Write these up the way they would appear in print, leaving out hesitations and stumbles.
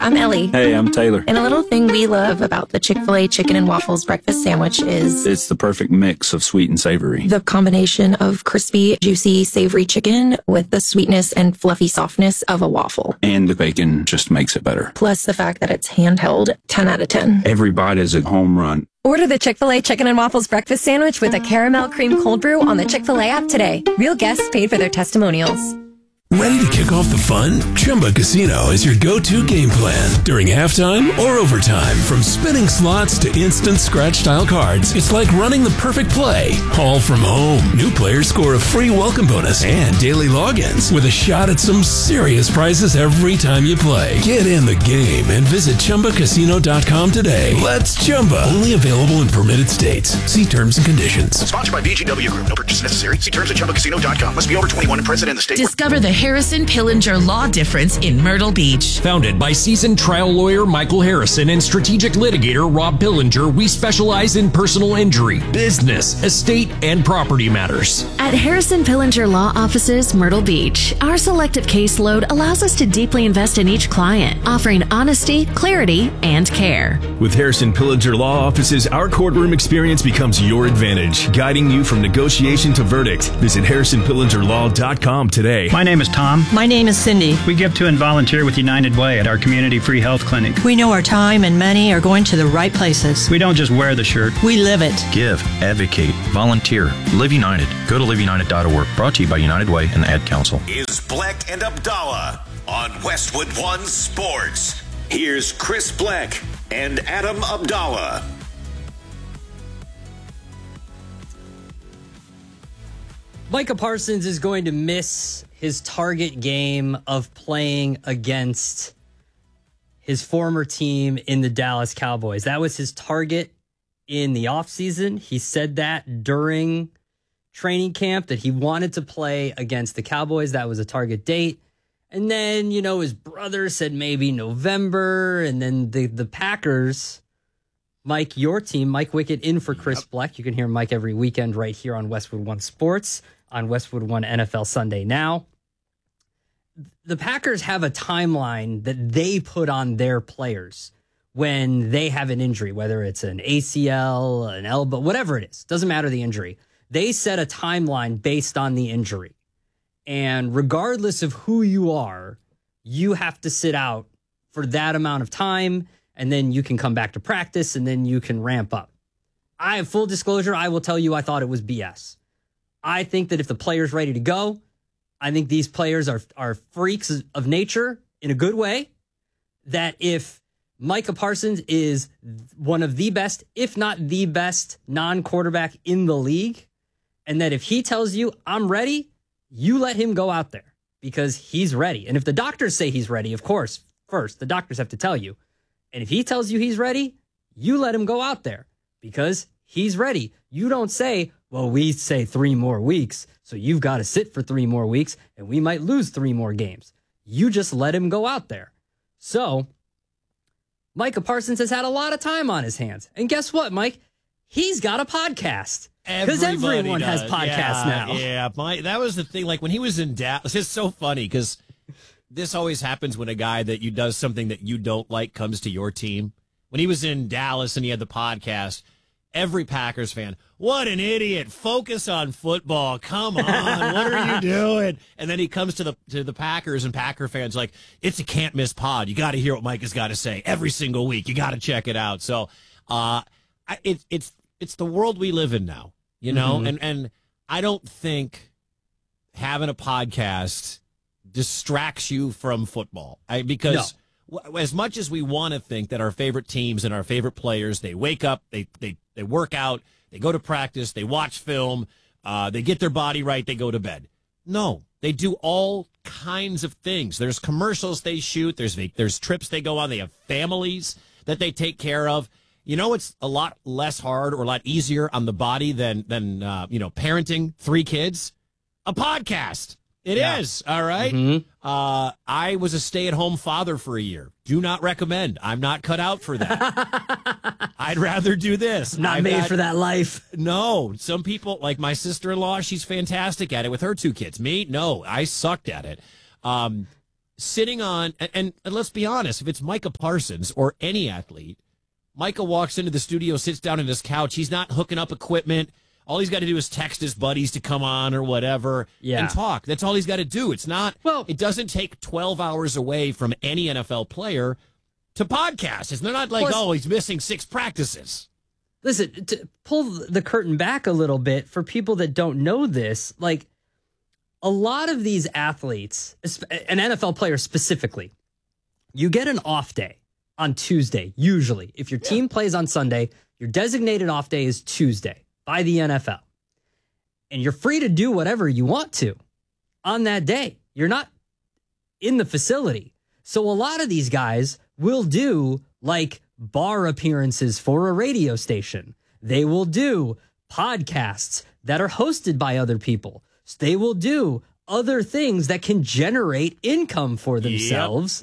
I'm Ellie. Hey, I'm Taylor. And a little thing we love about the Chick-fil-A chicken and waffles breakfast sandwich is It's the perfect mix of sweet and savory. the combination of crispy, juicy, savory chicken with the sweetness and fluffy softness of a waffle. And the bacon just makes it better. Plus the fact that it's handheld, 10 out of 10. Every bite is a home run. Order the Chick-fil-A Chicken and Waffles breakfast sandwich with a caramel cream cold brew on the Chick-fil-A app today. Real guests paid for their testimonials. Ready to kick off the fun? Chumba Casino is your go-to game plan during halftime or overtime. From spinning slots to instant scratch-style cards, it's like running the perfect play, all from home. New players score a free welcome bonus and daily logins with a shot at some serious prizes every time you play. Get in the game and visit ChumbaCasino.com today. Let's Chumba. Only available in permitted states. See terms and conditions. Sponsored by VGW Group. No purchase necessary. See terms at ChumbaCasino.com. Must be over 21 and present in the state. Discover the Harrison Pillinger Law Difference in Myrtle Beach. Founded by seasoned trial lawyer Michael Harrison and strategic litigator Rob Pillinger, we specialize in personal injury, business, estate, and property matters. At Harrison Pillinger Law Offices, Myrtle Beach, our selective caseload allows us to deeply invest in each client, offering honesty, clarity, and care. With Harrison Pillinger Law Offices, our courtroom experience becomes your advantage, guiding you from negotiation to verdict. Visit HarrisonPillingerLaw.com today. My name is Tom. My name is Cindy. We give to and volunteer with United Way at our community free health clinic. We know our time and money are going to the right places. We don't just wear the shirt. We live it. Give, advocate, volunteer. Live United. Go to liveunited.org. Brought to you by United Way and the Ad Council. Is Black and Abdallah on Westwood One Sports. Here's Chris Black and Adam Abdallah. Micah Parsons is going to miss his target game of playing against his former team in the Dallas Cowboys. That was his target in the offseason. He said that during training camp that he wanted to play against the Cowboys. That was a target date. And then, you know, his brother said maybe November. And then the Packers, Mike, your team, Mike Wickett in for Chris Black. You can hear Mike every weekend right here on Westwood One Sports, on Westwood One NFL Sunday Now. The Packers have a timeline that they put on their players when they have an injury, whether it's an ACL, an elbow, whatever it is. Doesn't matter the injury. They set a timeline based on the injury. And regardless of who you are, you have to sit out for that amount of time, and then you can come back to practice, and then you can ramp up. I have full disclosure. I will tell you I thought it was BS. I think that if the player's ready to go, I think these players are freaks of nature in a good way, that if Micah Parsons is one of the best, if not the best non-quarterback in the league, and that if he tells you, I'm ready, you let him go out there because he's ready. And if the doctors say he's ready, of course, first, the doctors have to tell you. And if he tells you he's ready, you let him go out there because he's ready. You don't say, well, we say 3 more weeks, so you've got to sit for 3 more weeks, and we might lose 3 more games. You just let him go out there. So Micah Parsons has had a lot of time on his hands. And guess what, Mike? He's got a podcast. Because everyone has podcasts now. Yeah, that was the thing. Like when he was in Dallas, it's so funny because this always happens when a guy that you does something that you don't like comes to your team. When he was in Dallas and he had the podcast, every Packers fan, what an idiot! Focus on football. Come on, what are you doing? And then he comes to the Packers, and Packer fans like, it's a can't miss pod. You got to hear what Mike has got to say every single week. You got to check it out. So, it's the world we live in now. You know, and I don't think having a podcast distracts you from football. Because as much as we want to think that our favorite teams and our favorite players, they wake up, they work out, they go to practice, they watch film, they get their body right, they go to bed. No, they do all kinds of things. There's commercials they shoot, there's trips they go on, they have families that they take care of. You know, it's a lot less hard or a lot easier on the body than parenting 3 kids. A podcast. It is. All right. Mm-hmm. I was a stay-at-home father for a year. Do not recommend. I'm not cut out for that. I'd rather do this. Not made for that life. No. Some people, like my sister-in-law, she's fantastic at it with her 2 kids. Me, no. I sucked at it. sitting on, and let's be honest, if it's Micah Parsons or any athlete, Micah walks into the studio, sits down on his couch. He's not hooking up equipment. All he's got to do is text his buddies to come on or whatever and talk. That's all he's got to do. It's not, it doesn't take 12 hours away from any NFL player to podcast. It's not like, he's missing 6 practices. Listen, to pull the curtain back a little bit for people that don't know this, like a lot of these athletes, an NFL player specifically, you get an off day on Tuesday, usually. If your team plays on Sunday, your designated off day is Tuesday by the NFL. And you're free to do whatever you want to on that day. You're not in the facility. So a lot of these guys will do like bar appearances for a radio station. They will do podcasts that are hosted by other people. They will do other things that can generate income for themselves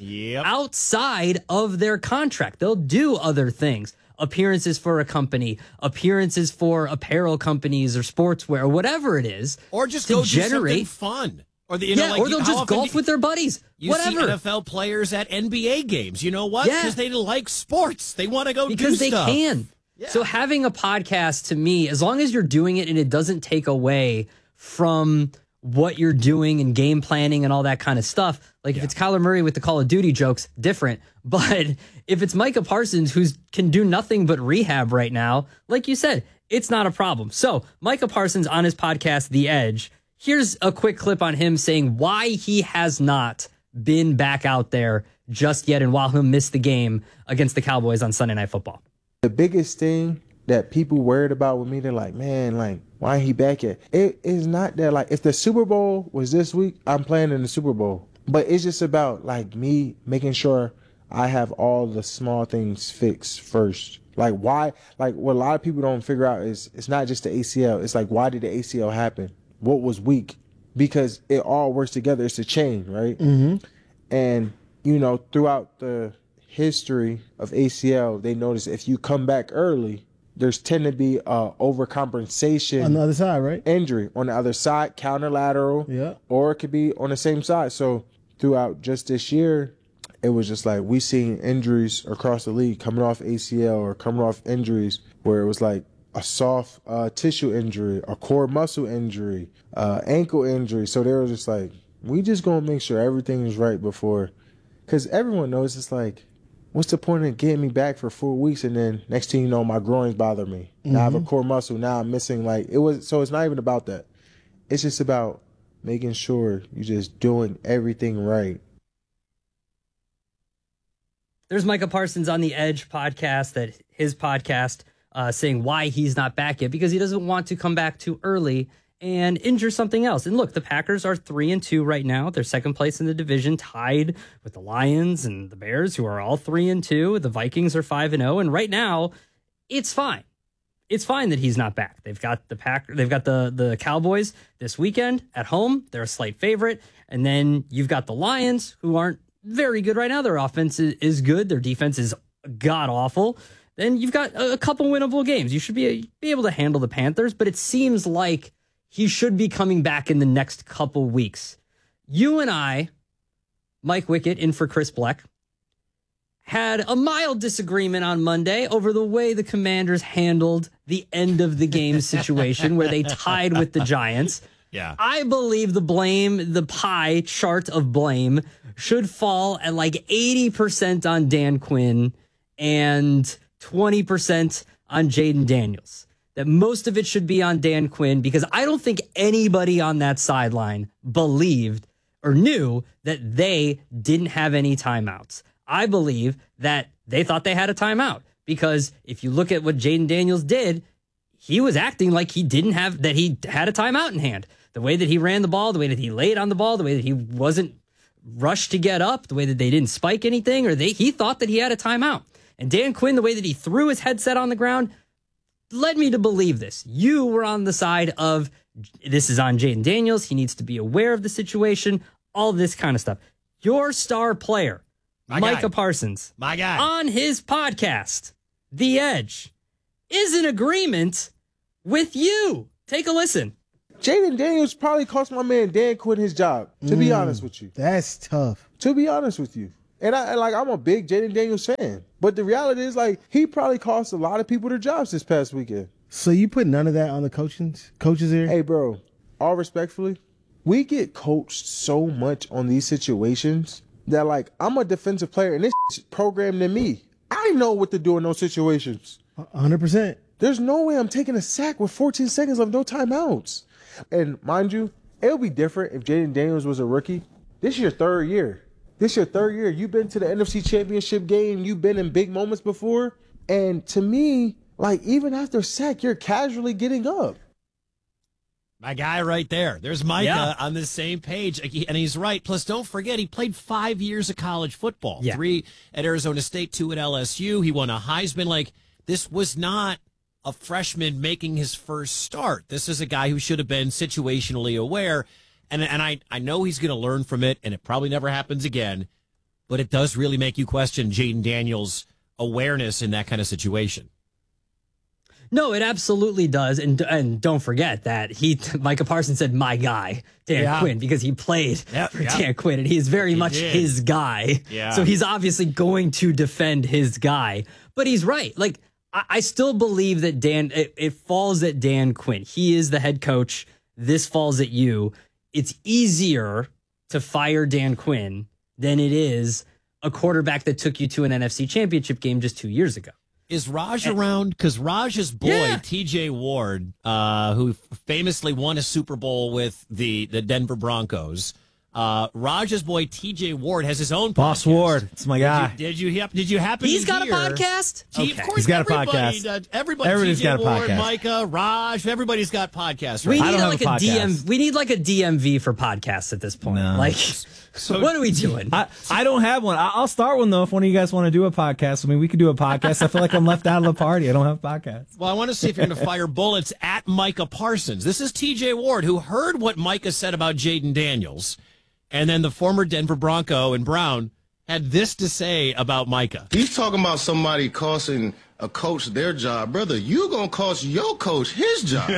outside of their contract. They'll do other things. Appearances for a company, appearances for apparel companies or sportswear or whatever it is. Or just go generate do something fun. Or or they'll just golf with their buddies. You whatever. See NFL players at NBA games. You know what? Because they like sports. They want to go do stuff. Because they can. Yeah. So having a podcast, to me, as long as you're doing it and it doesn't take away from what you're doing and game planning and all that kind of stuff. Like if it's Kyler Murray with the Call of Duty jokes, different. But if it's Micah Parsons who can do nothing but rehab right now, like you said, it's not a problem. So Micah Parsons on his podcast, The Edge, here's a quick clip on him saying why he has not been back out there just yet and while he'll miss the game against the Cowboys on Sunday Night Football. The biggest thing that people worried about with me, they're like, man, like, why ain't he back yet? It is not that, like, if the Super Bowl was this week, I'm playing in the Super Bowl. But it's just about, like, me making sure I have all the small things fixed first. Like, why? Like, what a lot of people don't figure out is it's not just the ACL. It's like, why did the ACL happen? What was weak? Because it all works together. It's a chain, right? Mm-hmm. And, you know, throughout the history of ACL, they notice if you come back early, there's tend to be overcompensation on the other side, right? Injury on the other side, counterlateral, or it could be on the same side. So throughout just this year, it was just like we seen injuries across the league coming off ACL or coming off injuries where it was like a soft tissue injury, a core muscle injury, ankle injury. So they were just like, we just gonna make sure everything is right before, because everyone knows it's like, what's the point of getting me back for 4 weeks and then next thing you know, my groins bother me. Now I have a core muscle. Now I'm missing so it's not even about that. It's just about making sure you're just doing everything right. There's Micah Parsons on the Edge podcast, his podcast, saying why he's not back yet, because he doesn't want to come back too early and injure something else. And look, the Packers are 3-2 right now. They're second place in the division, tied with the Lions and the Bears, who are all 3-2. The Vikings are 5-0. And right now, it's fine. It's fine that he's not back. They've got the Cowboys this weekend at home. They're a slight favorite. And then you've got the Lions, who aren't very good right now. Their offense is good. Their defense is god-awful. Then you've got a couple winnable games. You should be able to handle the Panthers, but it seems like he should be coming back in the next couple weeks. You and I, Mike Wickett in for Chris Bleck, had a mild disagreement on Monday over the way the Commanders handled the end of the game situation where they tied with the Giants. Yeah. I believe the pie chart of blame should fall at like 80% on Dan Quinn and 20% on Jaden Daniels. That most of it should be on Dan Quinn, because I don't think anybody on that sideline believed or knew that they didn't have any timeouts. I believe that they thought they had a timeout, because if you look at what Jaden Daniels did, he was acting like he had a timeout in hand. The way that he ran the ball, the way that he laid on the ball, the way that he wasn't rushed to get up, the way that they didn't spike anything, he thought that he had a timeout. And Dan Quinn, the way that he threw his headset on the ground, led me to believe this. You were on the side of, this is on Jaden Daniels. He needs to be aware of the situation, all this kind of stuff. Your star player, Micah Parsons, my guy, on his podcast, The Edge, is in agreement with you. Take a listen. Jaden Daniels probably cost my man Dan Quinn his job, to be honest with you. That's tough. To be honest with you. And I'm a big Jaden Daniels fan. But the reality is, like, he probably cost a lot of people their jobs this past weekend. So you put none of that on the coaches here? Hey, bro, all respectfully, we get coached so much on these situations that, like, I'm a defensive player and this programmed in me. I know what to do in those situations. 100%. There's no way I'm taking a sack with 14 seconds of no timeouts. And mind you, it would be different if Jaden Daniels was a rookie. This is your third year. You've been to the NFC Championship game. You've been in big moments before. And to me, like, even after sack, you're casually getting up. My guy right there. There's Micah on the same page. And he's right. Plus, don't forget, he played 5 years of college football. 3 at Arizona State, 2 at LSU. He won a Heisman. Like, this was not a freshman making his first start. This is a guy who should have been situationally aware. And I know he's going to learn from it, and it probably never happens again. But it does really make you question Jaden Daniels' awareness in that kind of situation. No, it absolutely does. And don't forget that Micah Parsons said, my guy, Dan Quinn, because he played for Dan Quinn, and he is very much his guy. Yeah. So he's obviously going to defend his guy. But he's right. Like, I still believe that it falls at Dan Quinn. He is the head coach. This falls at you. It's easier to fire Dan Quinn than it is a quarterback that took you to an NFC Championship game just 2 years ago. Is Raj around? Because Raj's boy, TJ Ward, who famously won a Super Bowl with the Denver Broncos, Raj's boy, TJ Ward, has his own podcast. Boss Ward. It's my guy. Did you happen He's to got hear? a podcast? Of course, he's got a podcast. Everybody's got a Ward, podcast. Micah, Raj, everybody's got podcasts. We Right? need like a DM. We need like a DMV for podcasts at this point. No. Like, so what are we doing? I don't have one. I'll start one, though, if one of you guys want to do a podcast. I mean, we could do a podcast. I feel like I'm left out of the party. I don't have podcasts. Well, I want to see if you're going to fire bullets at Micah Parsons. This is TJ Ward, who heard what Micah said about Jaden Daniels. And then the former Denver Bronco and Brown had this to say about Micah. He's talking about somebody costing a coach their job. Brother, you going to cost your coach his job.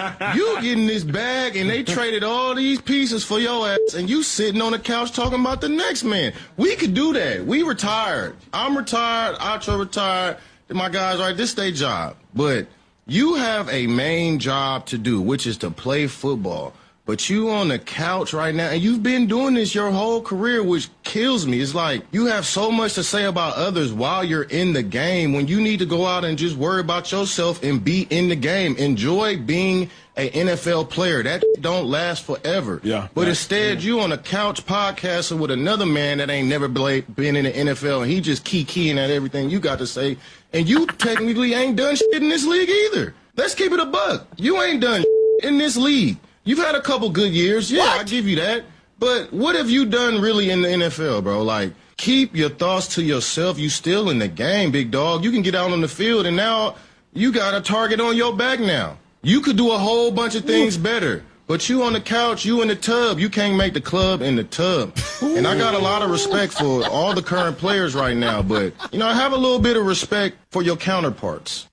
You getting this bag, and they traded all these pieces for your ass, and you sitting on the couch talking about the next man. We could do that. We retired. I'm retired. Acho retired. My guys, right, this is their job. But you have a main job to do, which is to play football. But you on the couch right now, and you've been doing this your whole career, which kills me. It's like you have so much to say about others while you're in the game when you need to go out and just worry about yourself and be in the game. Enjoy being an NFL player. That don't last forever. Yeah. But instead, you on a couch podcasting with another man that ain't never been in the NFL, and he just keying at everything you got to say. And you technically ain't done shit in this league either. Let's keep it a buck. You ain't done in this league. You've had a couple good years. Yeah, I give you that. But what have you done really in the NFL, bro? Like, keep your thoughts to yourself. You still in the game, big dog. You can get out on the field, and now you got a target on your back now. You could do a whole bunch of things better. But you on the couch, you in the tub. You can't make the club in the tub. And I got a lot of respect for all the current players right now. But, you know, I have a little bit of respect for your counterparts.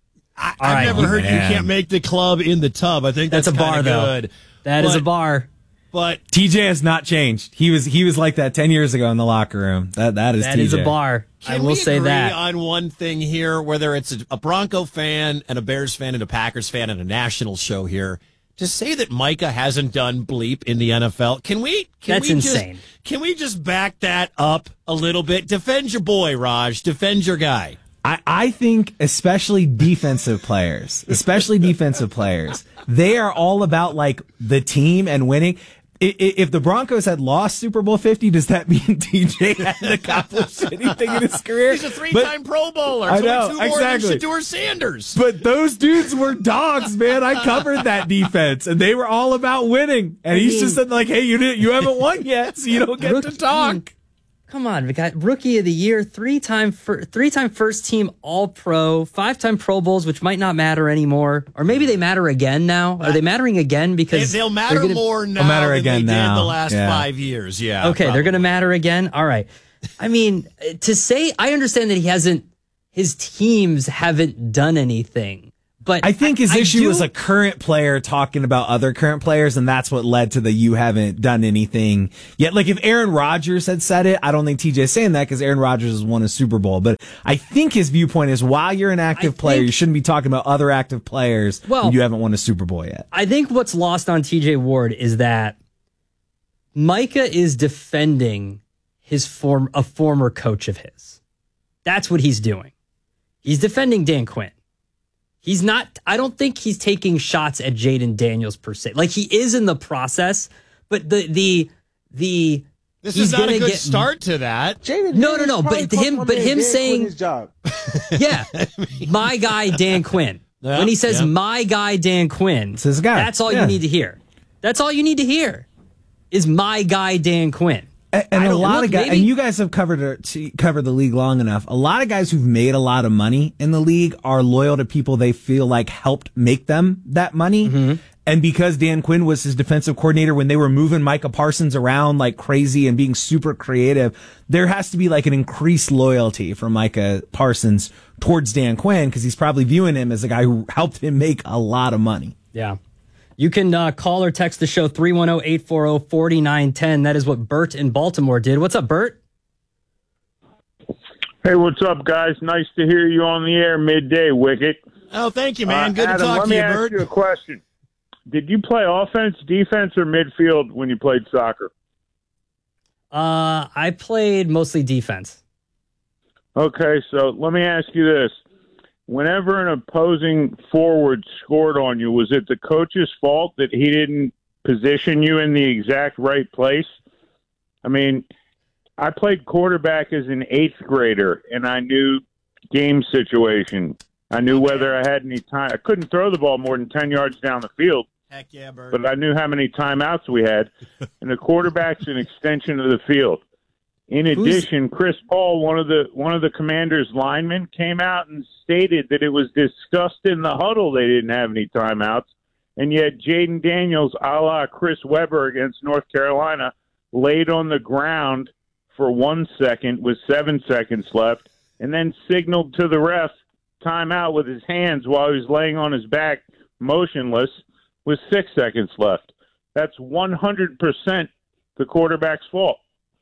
I've never heard you can't make the club in the tub. I think that's a bar, good. though. That is a bar. But TJ has not changed. He was like that 10 years ago in the locker room. That is TJ. A bar. I will say that. Can we agree on one thing here, whether it's a Bronco fan and a Bears fan and a Packers fan and a national show here, to say that Micah hasn't done bleep in the NFL? That's insane. Can we just back that up a little bit? Defend your boy, Raj. Defend your guy. I think especially defensive players, they are all about like the team and winning. If the Broncos had lost Super Bowl 50, does that mean TJ hadn't accomplished anything in his career? He's a 3-time Pro Bowler. I know, two more exactly. than Shedeur Sanders. But those dudes were dogs, man. I covered that defense, and they were all about winning. And he's just said, like, hey, you haven't won yet, so you don't get to talk. Come on, we got Rookie of the Year, three-time first team All-Pro, 5-time Pro Bowls, which might not matter anymore, or maybe they matter again now. Are they mattering again? Because they'll matter more now than they did the last 5 years. Yeah. Okay, they're going to matter again. All right. I mean, to say I understand that his teams haven't done anything, But I think his issue do- was a current player talking about other current players, and that's what led to the you haven't done anything yet. Like if Aaron Rodgers had said it, I don't think TJ's saying that because Aaron Rodgers has won a Super Bowl. But I think his viewpoint is while you're an active player, you shouldn't be talking about other active players when you haven't won a Super Bowl yet. I think what's lost on TJ Ward is that Micah is defending a former coach of his. That's what he's doing. He's defending Dan Quinn. He's not, I don't think he's taking shots at Jaden Daniels per se. Like he is in the process, but This is not a good start to that. No. But him saying his job. Yeah, my guy Dan Quinn. Yeah, when he says my guy Dan Quinn, it's his guy. That's all you need to hear. That's all you need to hear is my guy Dan Quinn. And a lot of guys, and you guys have covered the league long enough. A lot of guys who've made a lot of money in the league are loyal to people they feel like helped make them that money. Mm-hmm. And because Dan Quinn was his defensive coordinator when they were moving Micah Parsons around like crazy and being super creative, there has to be like an increased loyalty from Micah Parsons towards Dan Quinn because he's probably viewing him as a guy who helped him make a lot of money. Yeah. You can call or text the show 310-840-4910. That is what Bert in Baltimore did. What's up, Bert? Hey, what's up, guys? Nice to hear you on the air midday, Wicket. Oh, thank you, man. Good Adam, to talk to you, Bert. Let me ask you a question. Did you play offense, defense, or midfield when you played soccer? I played mostly defense. Okay, so let me ask you this. Whenever an opposing forward scored on you, was it the coach's fault that he didn't position you in the exact right place? I mean, I played quarterback as an 8th grader, and I knew game situation. I knew whether I had any time. I couldn't throw the ball more than 10 yards down the field. Heck yeah, Bert. But I knew how many timeouts we had, and the quarterback's an extension of the field. In addition, Chris Paul, one of the Commanders' linemen, came out and stated that it was discussed in the huddle they didn't have any timeouts, and yet Jaden Daniels, a la Chris Webber against North Carolina, laid on the ground for 1 second with 7 seconds left, and then signaled to the ref timeout with his hands while he was laying on his back, motionless, with 6 seconds left. That's 100% the quarterback's fault.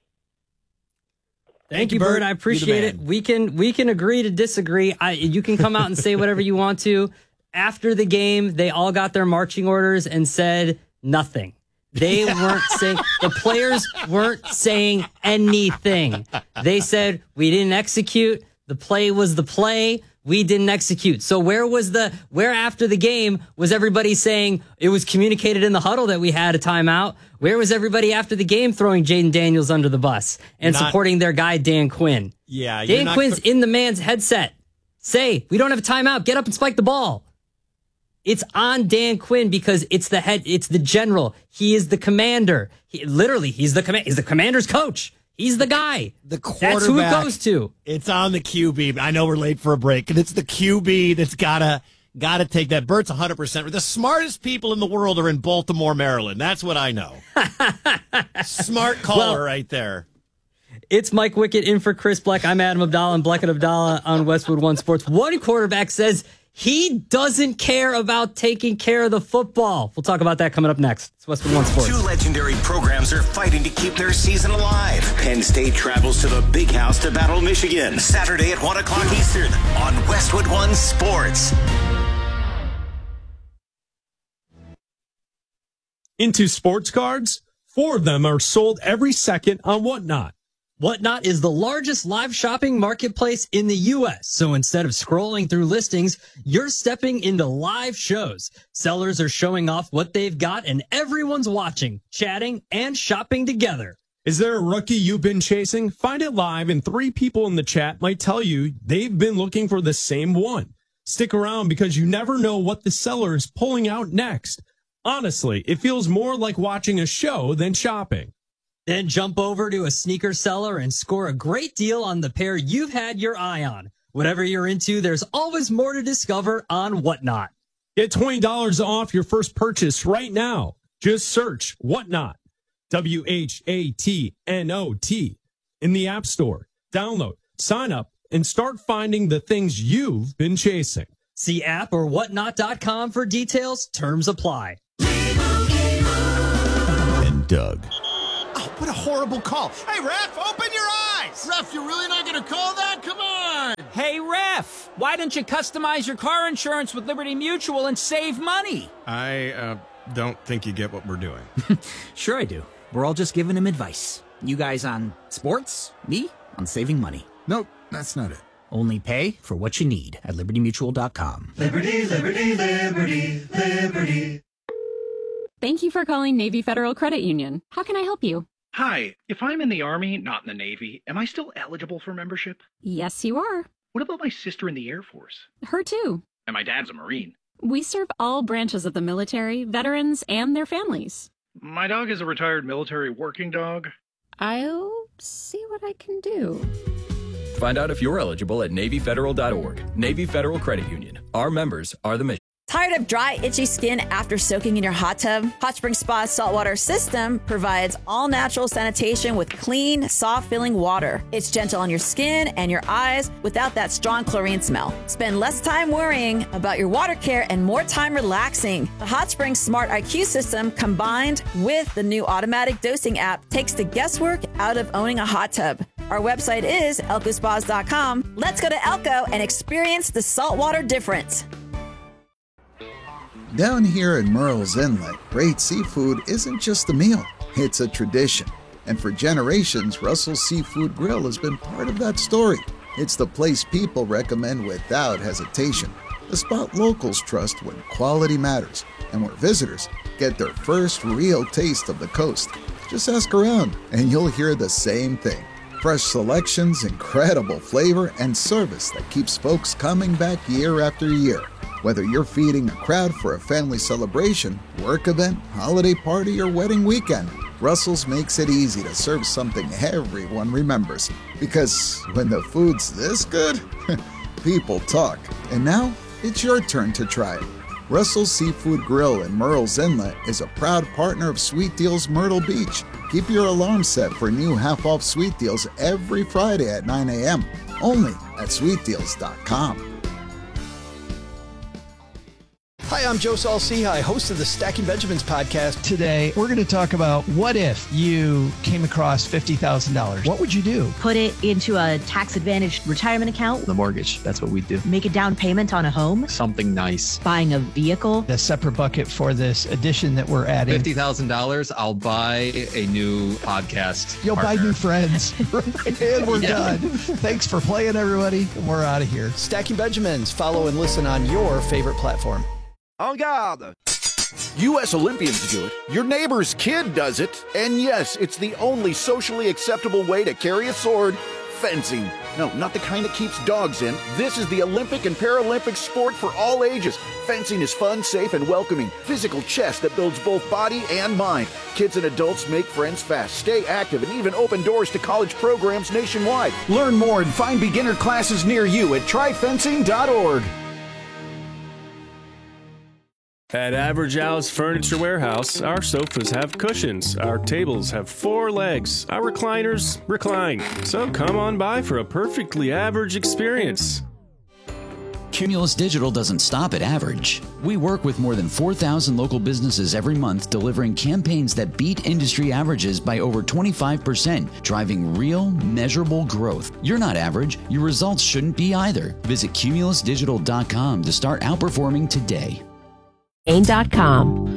Thank you, Bert. I appreciate it. We can agree to disagree. You can come out and say whatever you want to. After the game, they all got their marching orders and said nothing. They weren't saying, the players weren't saying anything. They said, we didn't execute. The play was the play. We didn't execute. So where after the game was everybody saying it was communicated in the huddle that we had a timeout? Where was everybody after the game throwing Jaden Daniels under the bus and supporting their guy, Dan Quinn? Yeah. Dan Quinn's in the man's headset. Say, we don't have a timeout. Get up and spike the ball. It's on Dan Quinn because it's the general. He is the commander. He's the commander's coach. He's the guy. The quarterback. That's who it goes to. It's on the QB. I know we're late for a break, and it's the QB that's gotta take that. Bert's 100%. The smartest people in the world are in Baltimore, Maryland. That's what I know. Smart caller right there. It's Mike Wickett in for Chris Bleck. I'm Adam Abdallah and Bleck and Abdallah on Westwood One Sports. One quarterback says he doesn't care about taking care of the football. We'll talk about that coming up next. It's Westwood One Sports. 2 legendary programs are fighting to keep their season alive. Penn State travels to the Big House to battle Michigan. Saturday at 1 o'clock Eastern on Westwood One Sports. Into sports cards, 4 of them are sold every second on Whatnot. Whatnot is the largest live shopping marketplace in the U.S. So instead of scrolling through listings, you're stepping into live shows. Sellers are showing off what they've got and everyone's watching, chatting, and shopping together. Is there a rookie you've been chasing? Find it live and 3 people in the chat might tell you they've been looking for the same one. Stick around because you never know what the seller is pulling out next. Honestly, it feels more like watching a show than shopping. Then jump over to a sneaker seller and score a great deal on the pair you've had your eye on. Whatever you're into, there's always more to discover on Whatnot. Get $20 off your first purchase right now. Just search Whatnot, WHATNOT, in the App Store. Download, sign up, and start finding the things you've been chasing. See app or whatnot.com for details. Terms apply. And Doug. Oh, what a horrible call. Hey, ref, open your eyes. Ref, you're really not going to call that? Come on. Hey, ref, why don't you customize your car insurance with Liberty Mutual and save money? I don't think you get what we're doing. Sure I do. We're all just giving him advice. You guys on sports, me on saving money. Nope, that's not it. Only pay for what you need at libertymutual.com. Liberty, liberty, liberty, liberty. Thank you for calling Navy Federal Credit Union. How can I help you? Hi, if I'm in the Army, not in the Navy, am I still eligible for membership? Yes, you are. What about my sister in the Air Force? Her too. And my dad's a Marine. We serve all branches of the military, veterans, and their families. My dog is a retired military working dog. I'll see what I can do. Find out if you're eligible at NavyFederal.org. Navy Federal Credit Union. Our members are the mission. Tired of dry, itchy skin after soaking in your hot tub? Hot Spring Spa's saltwater system provides all-natural sanitation with clean, soft-feeling water. It's gentle on your skin and your eyes without that strong chlorine smell. Spend less time worrying about your water care and more time relaxing. The Hot Spring Smart IQ system, combined with the new automatic dosing app, takes the guesswork out of owning a hot tub. Our website is elkospas.com. Let's go to Elko and experience the saltwater difference. Down here in Murrells Inlet, great seafood isn't just a meal, it's a tradition. And for generations, Russell's Seafood Grill has been part of that story. It's the place people recommend without hesitation, the spot locals trust when quality matters, and where visitors get their first real taste of the coast. Just ask around, and you'll hear the same thing. Fresh selections, incredible flavor, and service that keeps folks coming back year after year. Whether you're feeding a crowd for a family celebration, work event, holiday party, or wedding weekend, Russell's makes it easy to serve something everyone remembers. Because when the food's this good, people talk. And now, it's your turn to try it. Russell's Seafood Grill in Murrells Inlet is a proud partner of Sweet Deals Myrtle Beach. Keep your alarm set for new half-off Sweet Deals every Friday at 9 a.m. Only at sweetdeals.com. Hi, I'm Joe Saul-Sehy, host of the Stacking Benjamins podcast. Today, we're going to talk about what if you came across $50,000? What would you do? Put it into a tax-advantaged retirement account. The mortgage, that's what we'd do. Make a down payment on a home. Something nice. Buying a vehicle. A separate bucket for this addition that we're adding. $50,000, I'll buy a new podcast You'll partner. buy new friends. And we're done. Thanks for playing, everybody. We're out of here. Stacking Benjamins. Follow and listen on your favorite platform. En garde! U.S. Olympians do it. Your neighbor's kid does it. And yes, it's the only socially acceptable way to carry a sword. Fencing. No, not the kind that keeps dogs in. This is the Olympic and Paralympic sport for all ages. Fencing is fun, safe, and welcoming. Physical chess that builds both body and mind. Kids and adults make friends fast, stay active, and even open doors to college programs nationwide. Learn more and find beginner classes near you at tryfencing.org. At Average Al's Furniture Warehouse, our sofas have cushions, our tables have 4 legs, our recliners recline. So come on by for a perfectly average experience. Cumulus Digital doesn't stop at average. We work with more than 4,000 local businesses every month, delivering campaigns that beat industry averages by over 25%, driving real, measurable growth. You're not average. Your results shouldn't be either. Visit cumulusdigital.com to start outperforming today. Gain.com.